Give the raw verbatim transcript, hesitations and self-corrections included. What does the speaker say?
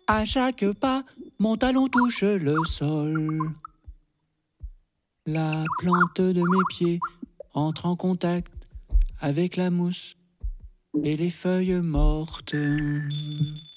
À chaque pas, mon talon touche le sol. La plante de mes pieds entre en contact avec la mousse et les feuilles mortes.